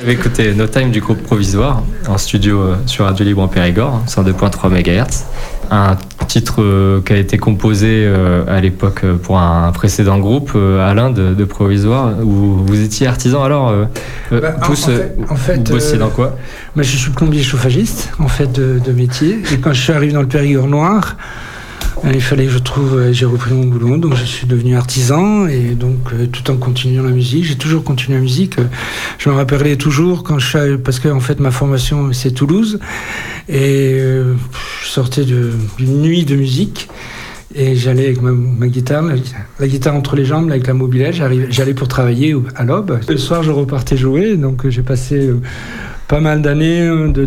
J'avais écouté No Time du groupe Provisoire en studio sur Radio Libre en Périgord, 102.3 MHz. Un titre qui a été composé à l'époque pour un précédent groupe, Alain de Provisoire, où vous étiez artisan alors tous. En fait, vous bossiez dans quoi? Moi, je suis plombier chauffagiste en fait de métier. Et quand je suis arrivé dans le Périgord noir, il fallait que j'ai repris mon boulot, donc je suis devenu artisan et donc tout en continuant la musique, j'ai toujours continué la musique. Je me rappellerai toujours parce que en fait ma formation c'est Toulouse et je sortais d'une nuit de musique et j'allais avec ma guitare, la guitare entre les jambes avec la mobilette, j'allais pour travailler à l'aube. Le soir je repartais jouer, donc j'ai passé pas mal d'années, de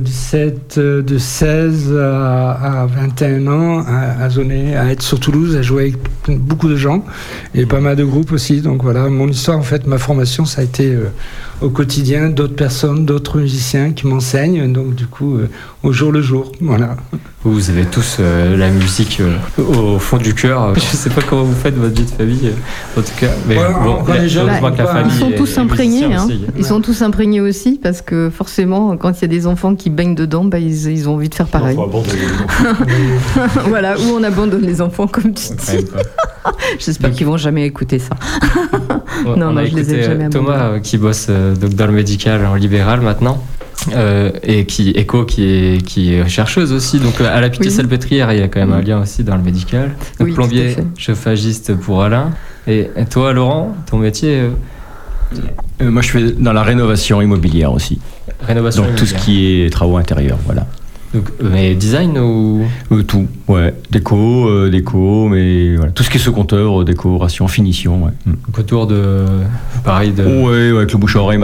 16 à 21 ans, à zoner, à être sur Toulouse, à jouer avec beaucoup de gens et pas mal de groupes aussi. Donc voilà, mon histoire, en fait, ma formation, ça a été au quotidien d'autres personnes, d'autres musiciens qui m'enseignent. Donc du coup, au jour le jour, voilà. Vous avez tous la musique au fond du cœur. Je ne sais pas comment vous faites votre vie de famille, en tout cas. Mais ils sont tous imprégnés. Ils sont tous imprégnés aussi parce que forcément, quand il y a des enfants qui baignent dedans, ils ont envie de faire pareil. Voilà, ou on abandonne les enfants, comme tu dis. J'espère qu'ils vont jamais écouter ça. Non, je les ai jamais abandonnés. Thomas qui bosse donc dans le médical en libéral maintenant. Et qui est chercheuse aussi, donc à la Pitié-Salpêtrière, il y a quand même un lien aussi dans le médical. Donc plombier chauffagiste pour Alain. Et toi, Laurent, ton métier moi je fais dans la rénovation immobilière aussi. Rénovation donc immobilière. Tout ce qui est travaux intérieurs, voilà. Donc, mais design ou tout, ouais, déco, mais voilà, tout ce qui est secondeur, décoration, finition, ouais. Donc autour de pareil de. Ouais, avec le bouche à oreille.